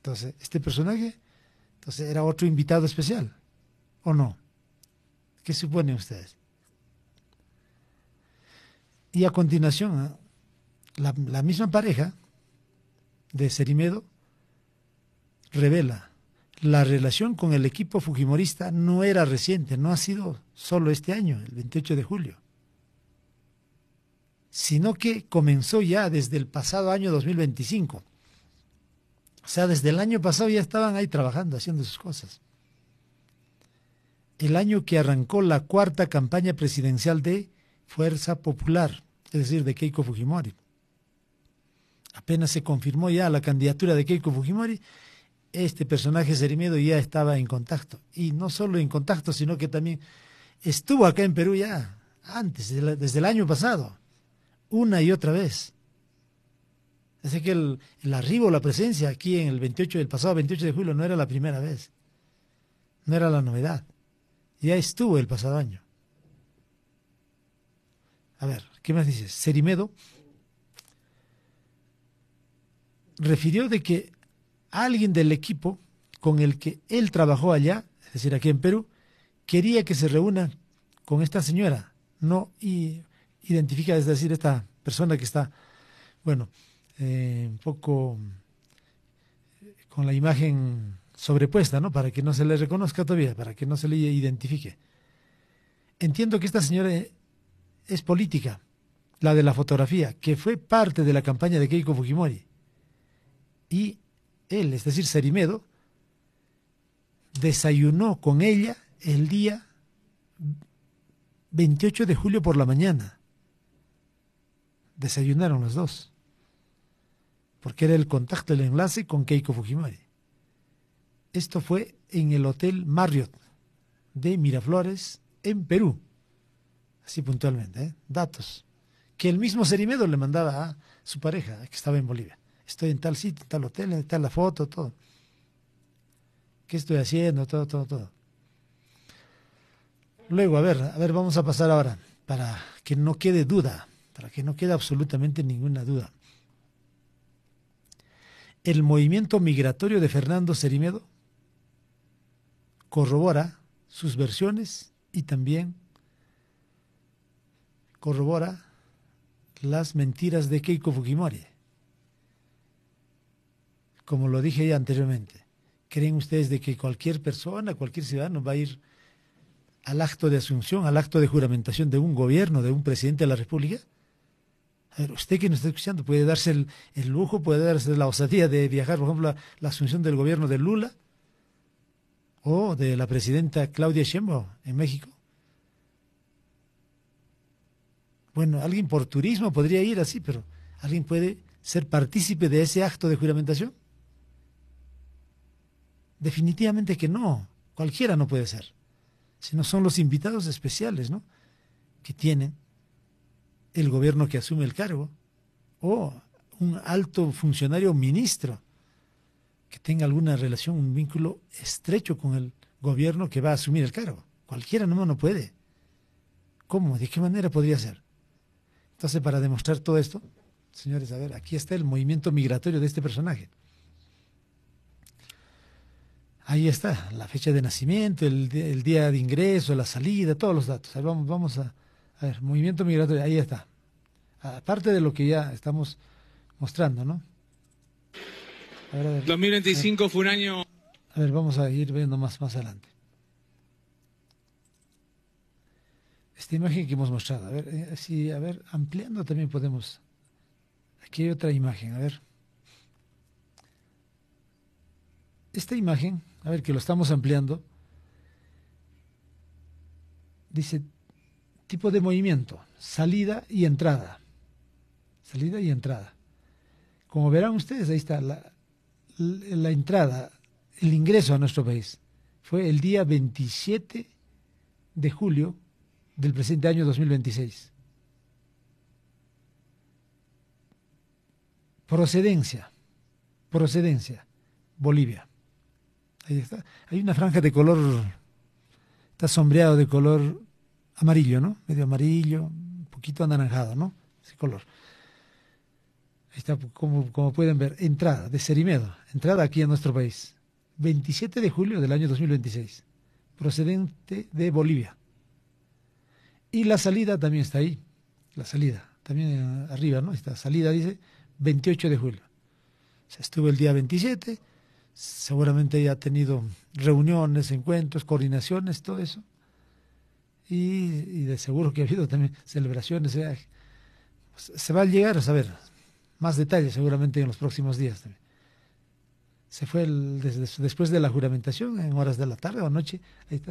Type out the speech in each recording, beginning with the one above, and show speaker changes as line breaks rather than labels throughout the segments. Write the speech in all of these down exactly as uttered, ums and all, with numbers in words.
Entonces, este personaje, entonces era otro invitado especial, ¿o no? ¿Qué suponen ustedes? Y a continuación, ¿eh? la, la misma pareja de Cerimedo revela: la relación con el equipo fujimorista no era reciente, no ha sido solo este año, el veintiocho de julio, sino que comenzó ya desde el pasado año dos mil veinticinco. O sea, desde el año pasado ya estaban ahí trabajando, haciendo sus cosas. El año que arrancó la cuarta campaña presidencial de Fuerza Popular, es decir, de Keiko Fujimori. Apenas se confirmó ya la candidatura de Keiko Fujimori, este personaje Cerimedo ya estaba en contacto. Y no solo en contacto, sino que también estuvo acá en Perú ya antes, desde el año pasado, una y otra vez. Así que el, el arribo, la presencia aquí en el veintiocho, el pasado veintiocho de julio no era la primera vez, no era la novedad. Ya estuvo el pasado año. A ver, ¿qué más dices? Cerimedo refirió de que alguien del equipo con el que él trabajó allá, es decir, aquí en Perú, quería que se reúna con esta señora, no y identifica, es decir, esta persona que está, bueno, eh, un poco con la imagen sobrepuesta, ¿no? Para que no se le reconozca todavía, para que no se le identifique. Entiendo que esta señora es política, la de la fotografía, que fue parte de la campaña de Keiko Fujimori. Y él, es decir, Cerimedo, desayunó con ella el día veintiocho de julio por la mañana. Desayunaron los dos, porque era el contacto, el enlace con Keiko Fujimori. Esto fue en el Hotel Marriott de Miraflores, en Perú. Así puntualmente, ¿eh? Datos que el mismo Cerimedo le mandaba a su pareja, que estaba en Bolivia. Estoy en tal sitio, en tal hotel, en tal la foto, todo. ¿Qué estoy haciendo? Todo, todo, todo. Luego, a ver, a ver, vamos a pasar ahora, para que no quede duda, para que no quede absolutamente ninguna duda. El movimiento migratorio de Fernando Cerimedo corrobora sus versiones y también corrobora las mentiras de Keiko Fujimori. Como lo dije ya anteriormente, ¿creen ustedes de que cualquier persona, cualquier ciudadano va a ir al acto de asunción, al acto de juramentación de un gobierno, de un presidente de la República? A ver, usted que nos está escuchando puede darse el, el lujo, puede darse la osadía de viajar, por ejemplo, a la asunción del gobierno de Lula o de la presidenta Claudia Sheinbaum en México. Bueno, alguien por turismo podría ir así, pero ¿alguien puede ser partícipe de ese acto de juramentación? Definitivamente que no, cualquiera no puede ser, sino son los invitados especiales, ¿no?, que tienen el gobierno que asume el cargo, o un alto funcionario ministro que tenga alguna relación, un vínculo estrecho con el gobierno que va a asumir el cargo. Cualquiera no, no puede. ¿Cómo? ¿De qué manera podría ser? Entonces, para demostrar todo esto, señores, a ver, aquí está el movimiento migratorio de este personaje. Ahí está, la fecha de nacimiento, el, el día de ingreso, la salida, todos los datos. A ver, vamos, vamos a, a ver, movimiento migratorio, ahí está. Aparte de lo que ya estamos mostrando, ¿no? A ver, a ver,
dos mil veinticinco
a ver,
fue un año...
A ver, vamos a ir viendo más, más adelante. Esta imagen que hemos mostrado, a ver, eh, sí, a ver, ampliando también podemos. Aquí hay otra imagen, a ver. Esta imagen, a ver, que lo estamos ampliando, dice tipo de movimiento, salida y entrada. Salida y entrada. Como verán ustedes, ahí está la, la, la entrada, el ingreso a nuestro país. Fue el día veintisiete de julio del presente año dos mil veintiséis. Procedencia, procedencia, Bolivia. Ahí está. Hay una franja de color, está sombreado de color amarillo, ¿no? Medio amarillo, un poquito anaranjado, ¿no? Ese color. Ahí está, como, como pueden ver, entrada de Cerimedo, entrada aquí a nuestro país, veintisiete de julio del año dos mil veintiséis, procedente de Bolivia. Y la salida también está ahí, la salida, también arriba, ¿no? Esta salida dice veintiocho de julio. O sea, estuvo el día veintisiete, seguramente ya ha tenido reuniones, encuentros, coordinaciones, todo eso. Y, y de seguro que ha habido también celebraciones. Eh, se va a llegar a saber más detalles seguramente en los próximos días también. Se fue el, desde, después de la juramentación, en horas de la tarde o noche, ahí está.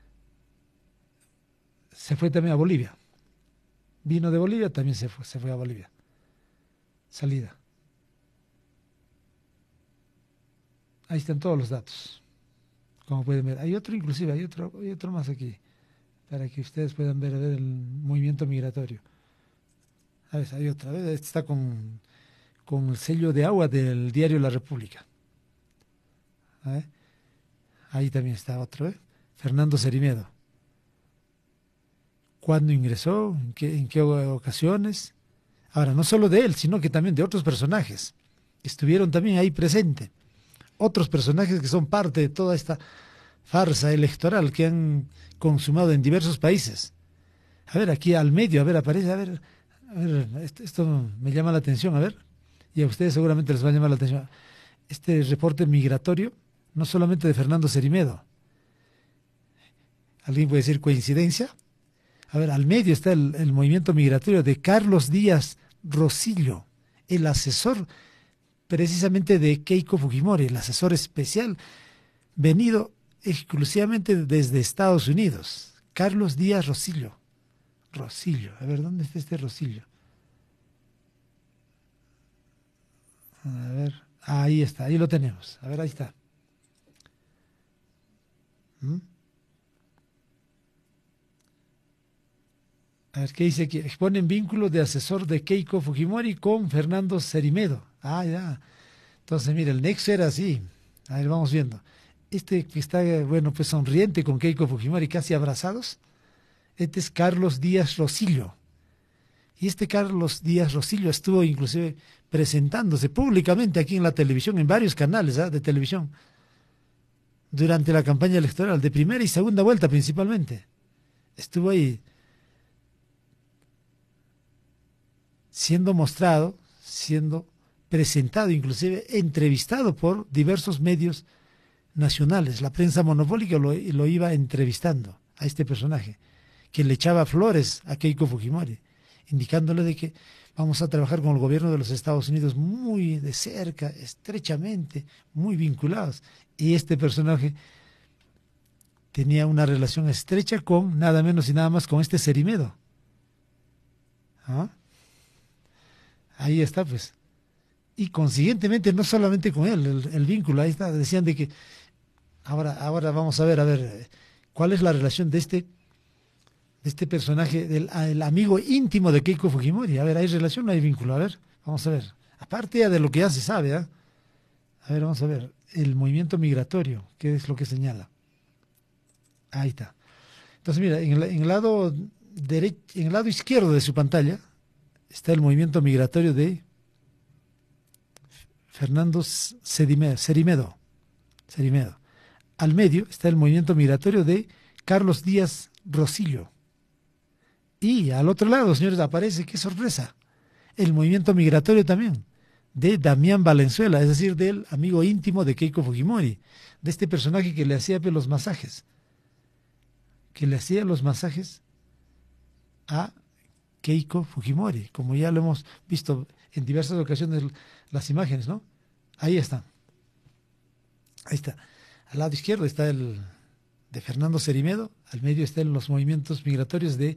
Se fue también a Bolivia. Vino de Bolivia, también se fue, se fue a Bolivia. Salida. Ahí están todos los datos. Como pueden ver. Hay otro inclusive, hay otro, hay otro más aquí. Para que ustedes puedan ver, ver el movimiento migratorio. A ver, hay otra vez. Este está con, con el sello de agua del diario La República. A ver. Ahí también está otro, ¿eh? Fernando Cerimedo. ¿Cuándo ingresó? ¿En qué, en qué ocasiones? Ahora, no solo de él, sino que también de otros personajes que estuvieron también ahí presentes. Otros personajes que son parte de toda esta farsa electoral que han consumado en diversos países. A ver, aquí al medio, a ver, aparece, a ver, a ver, esto, esto me llama la atención, a ver, y a ustedes seguramente les va a llamar la atención. Este reporte migratorio, no solamente de Fernando Cerimedo. ¿Alguien puede decir coincidencia? A ver, al medio está el, el movimiento migratorio de Carlos Díaz Rosillo, el asesor precisamente de Keiko Fujimori, el asesor especial, venido exclusivamente desde Estados Unidos. Carlos Díaz Rosillo. Rosillo, a ver, ¿dónde está este Rosillo? A ver, ahí está, ahí lo tenemos. A ver, ahí está. ¿Mm? A ver, ¿qué dice aquí? Exponen vínculos de asesor de Keiko Fujimori con Fernando Cerimedo. Ah, ya. Entonces, mira, el nexo era así. A ver, vamos viendo. Este que está, bueno, pues sonriente con Keiko Fujimori, casi abrazados. Este es Carlos Díaz Rosillo. Y este Carlos Díaz Rosillo estuvo inclusive presentándose públicamente aquí en la televisión, en varios canales ¿eh? de televisión, durante la campaña electoral, de primera y segunda vuelta principalmente. Estuvo ahí siendo mostrado, siendo presentado, inclusive entrevistado por diversos medios nacionales. La prensa monopólica lo, lo iba entrevistando a este personaje, que le echaba flores a Keiko Fujimori, indicándole de que vamos a trabajar con el gobierno de los Estados Unidos muy de cerca, estrechamente, muy vinculados. Y este personaje tenía una relación estrecha con nada menos y nada más con este Cerimedo. ¿Ah? Ahí está, pues. Y consiguientemente, no solamente con él, el, el vínculo, ahí está, decían de que, ahora, ahora vamos a ver, a ver, ¿cuál es la relación de este, de este personaje, del el amigo íntimo de Keiko Fujimori? A ver, ¿hay relación o no hay vínculo? A ver, vamos a ver. Aparte ya de lo que ya se sabe, ¿eh? A ver, vamos a ver, el movimiento migratorio, ¿qué es lo que señala? Ahí está. Entonces, mira, en el, en el lado derecho, en el lado izquierdo de su pantalla, está el movimiento migratorio de Fernando Cerimedo. Cerimedo. Al medio está el movimiento migratorio de Carlos Díaz Rosillo. Y al otro lado, señores, aparece, qué sorpresa, el movimiento migratorio también de Damián Valenzuela, es decir, del amigo íntimo de Keiko Fujimori, de este personaje que le hacía los masajes, que le hacía los masajes a Keiko Fujimori, como ya lo hemos visto en diversas ocasiones las imágenes, ¿no? Ahí están. Ahí está. Al lado izquierdo está el de Fernando Cerimedo, al medio están los movimientos migratorios de,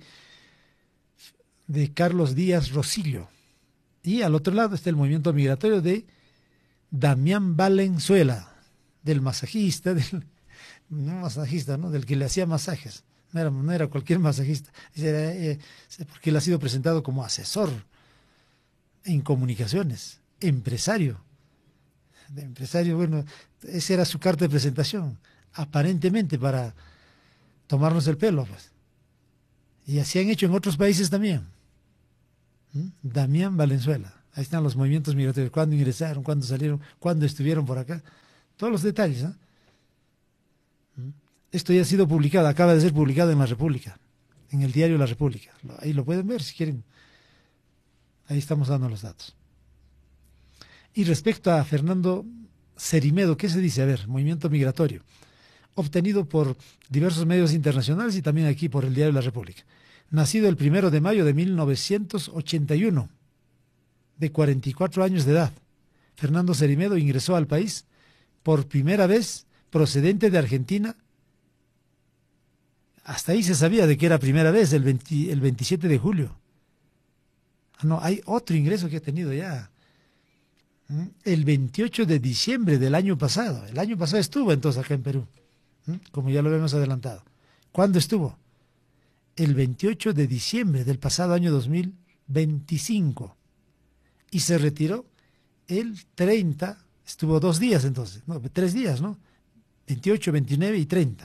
de Carlos Díaz Rosillo. Y al otro lado está el movimiento migratorio de Damián Valenzuela, del masajista, del no masajista, ¿no? Del que le hacía masajes. No era, no era cualquier masajista, era, eh, porque él ha sido presentado como asesor en comunicaciones, empresario. De empresario, bueno, esa era su carta de presentación, aparentemente para tomarnos el pelo, pues. Y así han hecho en otros países también. ¿Mm? Damián Valenzuela, Ahí están los movimientos migratorios, cuándo ingresaron, cuándo salieron, cuándo estuvieron por acá. Todos los detalles. ¿eh? Esto ya ha sido publicado, acaba de ser publicado en La República, en el diario La República. Ahí lo pueden ver si quieren. Ahí estamos dando los datos. Y respecto a Fernando Cerimedo, ¿qué se dice? A ver, movimiento migratorio, obtenido por diversos medios internacionales y también aquí por el diario La República. Nacido el primero de mayo de mil novecientos ochenta y uno, de cuarenta y cuatro años de edad, Fernando Cerimedo ingresó al país por primera vez procedente de Argentina. Hasta ahí se sabía de que era primera vez, el, veinte, el veintisiete de julio. No, hay otro ingreso que ha tenido ya. El veintiocho de diciembre del año pasado. El año pasado estuvo entonces acá en Perú, como ya lo habíamos adelantado. ¿Cuándo estuvo? El veintiocho de diciembre del pasado año dos mil veinticinco. Y se retiró el treinta, estuvo dos días entonces, no, tres días, ¿no? veintiocho, veintinueve y treinta.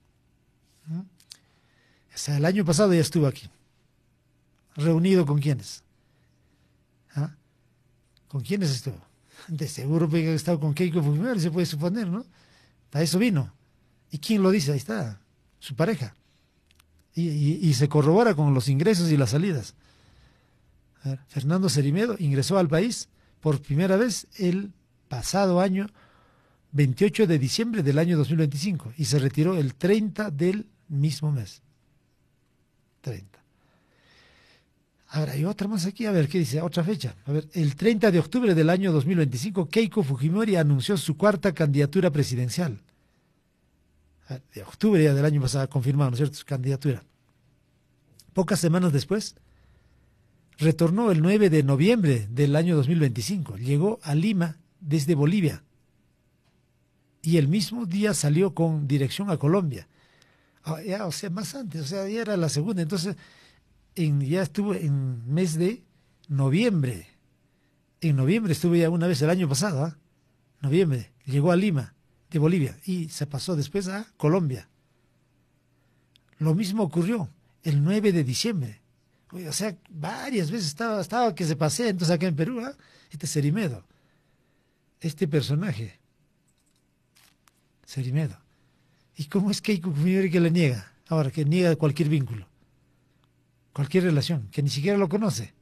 O sea, el año pasado ya estuvo aquí. ¿Reunido con quiénes? ¿Ah? ¿Con quiénes estuvo? De seguro que ha estado con Keiko Fujimori, se puede suponer, ¿no? Para eso vino. ¿Y quién lo dice? Ahí está, su pareja. Y, y, y se corrobora con los ingresos y las salidas. A ver, Fernando Cerimedo ingresó al país por primera vez el pasado año veintiocho de diciembre del año dos mil veinticinco y se retiró el treinta del mismo mes. treinta. Ahora, hay otra más aquí, a ver, ¿qué dice? Otra fecha. A ver, el treinta de octubre del año dos mil veinticinco, Keiko Fujimori anunció su cuarta candidatura presidencial. Ver, de octubre ya del año pasado confirmado, ¿no es cierto?, su candidatura. Pocas semanas después, retornó el nueve de noviembre del año dos mil veinticinco. Llegó a Lima desde Bolivia. Y el mismo día salió con dirección a Colombia. Ah, ya, o sea, más antes, o sea, ya era la segunda. Entonces, en, ya estuvo en mes de noviembre. En noviembre estuvo ya una vez el año pasado, ¿eh? Noviembre. Llegó a Lima, de Bolivia, y se pasó después a Colombia. Lo mismo ocurrió el nueve de diciembre. O sea, varias veces estaba, estaba que se pasea entonces acá en Perú, ¿eh? Este Cerimedo, este personaje, Cerimedo. ¿Y cómo es Keiko Fujimori que le niega? Ahora, que niega cualquier vínculo, cualquier relación, que ni siquiera lo conoce.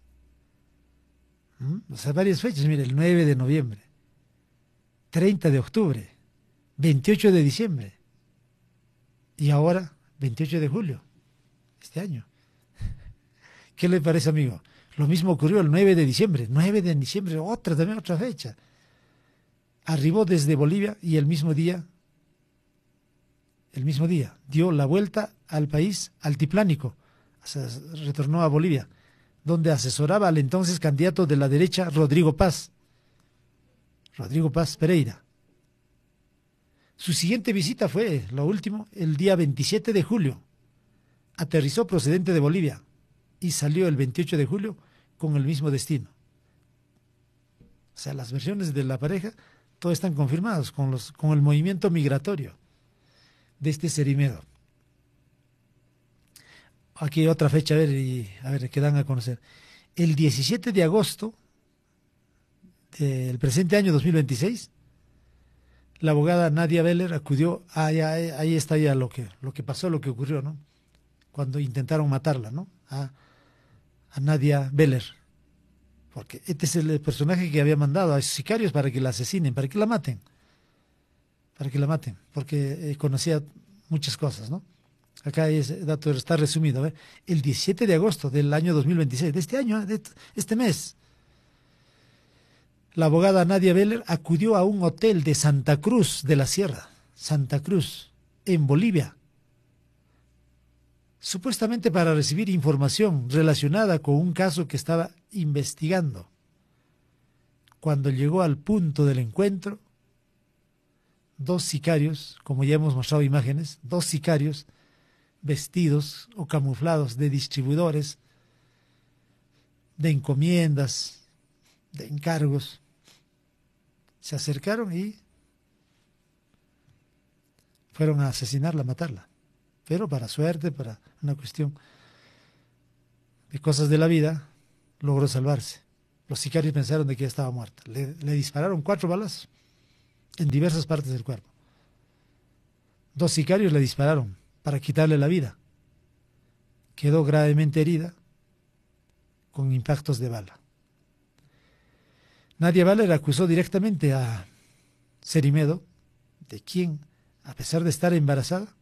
¿Mm? O sea, varias fechas, mire, el nueve de noviembre, treinta de octubre, veintiocho de diciembre, y ahora veintiocho de julio, este año. ¿Qué le parece, amigo? Lo mismo ocurrió el nueve de diciembre, nueve de diciembre, otra también, otra fecha. Arribó desde Bolivia y el mismo día, el mismo día, dio la vuelta al país altiplánico, o sea, retornó a Bolivia, donde asesoraba al entonces candidato de la derecha, Rodrigo Paz, Rodrigo Paz Pereira. Su siguiente visita fue, lo último, el día veintisiete de julio. Aterrizó procedente de Bolivia y salió el veintiocho de julio con el mismo destino. O sea, las versiones de la pareja, todos están confirmados con, los, con el movimiento migratorio de este Cerimedo. Aquí hay otra fecha, a ver, y, a ver, que dan a conocer. El diecisiete de agosto del presente año dos mil veintiséis, la abogada Nadia Beller acudió, ah, ya, ahí está ya lo que, lo que pasó, lo que ocurrió, ¿no? Cuando intentaron matarla, ¿no? A, a Nadia Beller. Porque este es el personaje que había mandado a esos sicarios para que la asesinen, para que la maten. Para que la maten, porque eh, conocía muchas cosas, ¿no? Acá ese dato está resumido. ¿eh? El diecisiete de agosto del año dos mil veintiséis, de este año, de este mes, la abogada Nadia Beller acudió a un hotel de Santa Cruz de la Sierra, Santa Cruz, en Bolivia, supuestamente para recibir información relacionada con un caso que estaba investigando. Cuando llegó al punto del encuentro, dos sicarios, como ya hemos mostrado imágenes, dos sicarios vestidos o camuflados de distribuidores, de encomiendas, de encargos, se acercaron y fueron a asesinarla, a matarla. Pero para suerte, para una cuestión de cosas de la vida, logró salvarse. Los sicarios pensaron de que ella estaba muerta. Le, le dispararon cuatro balas en diversas partes del cuerpo. Dos sicarios le dispararon para quitarle la vida. Quedó gravemente herida con impactos de bala. Nadia Valer acusó directamente a Cerimedo, de quien, a pesar de estar embarazada,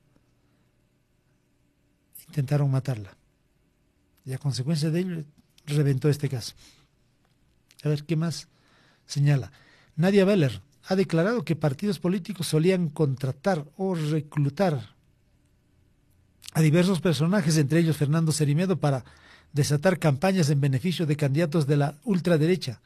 intentaron matarla. Y a consecuencia de ello, reventó este caso. A ver, ¿qué más señala? Nadia Valer ha declarado que partidos políticos solían contratar o reclutar a diversos personajes, entre ellos Fernando Cerimedo, para desatar campañas en beneficio de candidatos de la ultraderecha.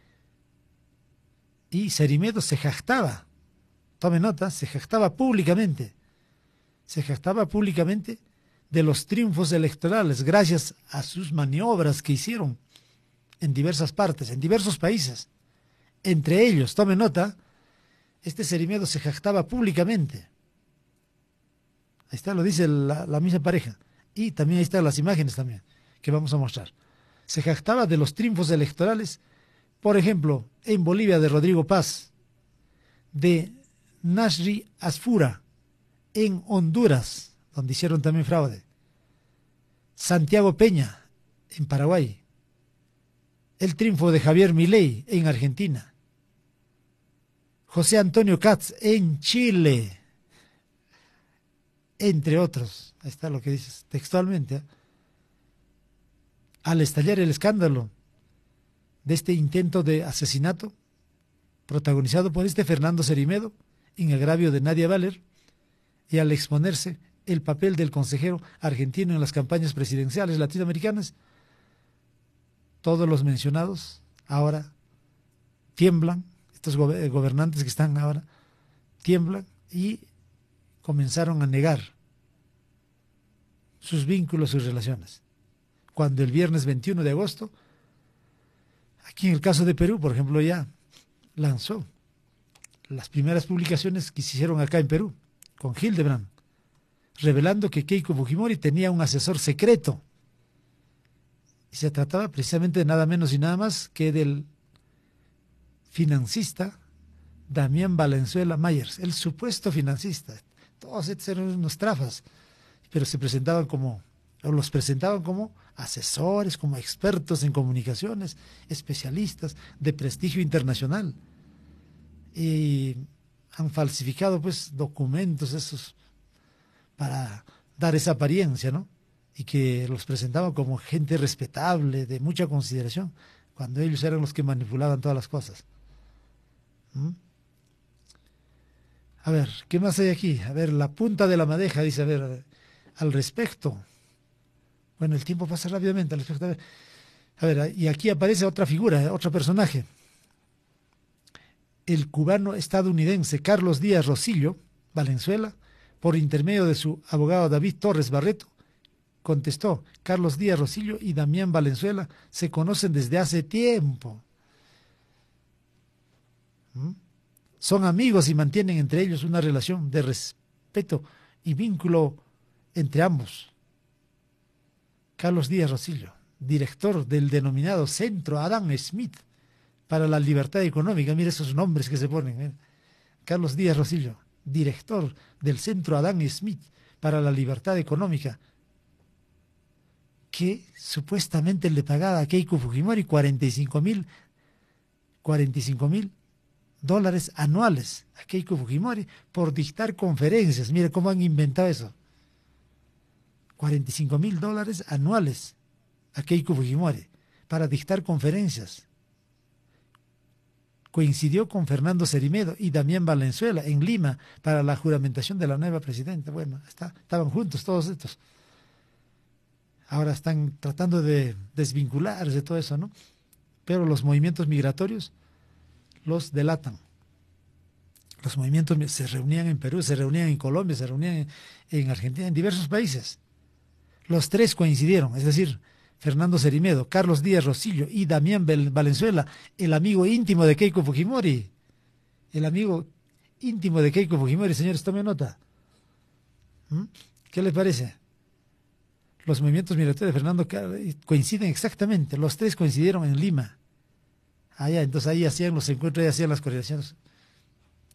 Y Cerimedo se jactaba, tome nota, se jactaba públicamente, se jactaba públicamente de los triunfos electorales gracias a sus maniobras que hicieron en diversas partes, en diversos países. Entre ellos, tome nota, este Cerimedo se jactaba públicamente. Ahí está, lo dice la, la misma pareja. Y también ahí están las imágenes también, que vamos a mostrar. Se jactaba de los triunfos electorales, por ejemplo, en Bolivia de Rodrigo Paz, de Nasri Asfura, en Honduras, donde hicieron también fraude. Santiago Peña, en Paraguay. El triunfo de Javier Milei, en Argentina. José Antonio Katz, en Chile. Entre otros. Ahí está lo que dices textualmente. ¿eh? Al estallar el escándalo de este intento de asesinato, protagonizado por este Fernando Cerimedo, en agravio de Nadia Valer, y al exponerse el papel del consejero argentino en las campañas presidenciales latinoamericanas, todos los mencionados ahora tiemblan, estos gobernantes que están ahora tiemblan y comenzaron a negar sus vínculos, sus relaciones. Cuando el viernes veintiuno de agosto, aquí en el caso de Perú, por ejemplo, ya lanzó las primeras publicaciones que se hicieron acá en Perú, con Hildebrand, revelando que Keiko Fujimori tenía un asesor secreto. Y se trataba precisamente de nada menos y nada más que del financista Damián Valenzuela Myers, el supuesto financista. Todos estos eran unos trafas, pero se presentaban como, o los presentaban como asesores, como expertos en comunicaciones, especialistas de prestigio internacional. Y han falsificado pues documentos esos para dar esa apariencia, ¿no? Y que los presentaban como gente respetable, de mucha consideración, cuando ellos eran los que manipulaban todas las cosas. ¿Mm? A ver, ¿qué más hay aquí? A ver, la punta de la madeja, dice, a ver, a ver al respecto. Bueno, el tiempo pasa rápidamente, al respecto. A ver, a ver, y aquí aparece otra figura, otro personaje. El cubano estadounidense Carlos Díaz Rosillo, Valenzuela, por intermedio de su abogado David Torres Barreto, contestó: Carlos Díaz Rosillo y Damián Valenzuela se conocen desde hace tiempo. ¿Mm? Son amigos y mantienen entre ellos una relación de respeto y vínculo entre ambos. Carlos Díaz Rosillo, director del denominado Centro Adam Smith para la Libertad Económica. Mira esos nombres que se ponen. ¿eh? Carlos Díaz Rosillo, director del Centro Adam Smith para la Libertad Económica, que supuestamente le pagaba a Keiko Fujimori cuarenta y cinco mil dólares anuales a Keiko Fujimori por dictar conferencias. Mire cómo han inventado eso. cuarenta y cinco mil dólares anuales a Keiko Fujimori para dictar conferencias. Coincidió con Fernando Cerimedo y Damián Valenzuela en Lima para la juramentación de la nueva presidenta. Bueno, está, estaban juntos todos estos. Ahora están tratando de desvincularse de todo eso, ¿no? Pero los movimientos migratorios los delatan. Los movimientos se reunían en Perú, se reunían en Colombia, se reunían en, en Argentina, en diversos países. Los tres coincidieron, es decir, Fernando Cerimedo, Carlos Díaz Rosillo y Damián Valenzuela, el amigo íntimo de Keiko Fujimori. El amigo íntimo de Keiko Fujimori, señores, tomen nota. ¿Mm? ¿Qué les parece? Los movimientos migratorios de Fernando coinciden exactamente, los tres coincidieron en Lima allá, entonces ahí hacían los encuentros, ahí hacían las coordinaciones.